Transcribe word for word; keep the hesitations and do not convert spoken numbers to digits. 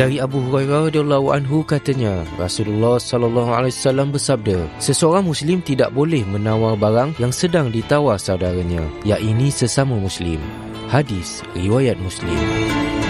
Dari Abu Hurairah radhiyallahu anhu katanya, Rasulullah sallallahu alaihi wasallam bersabda, seseorang Muslim tidak boleh menawar barang yang sedang ditawar saudaranya, iaitu sesama Muslim. Hadis riwayat Muslim.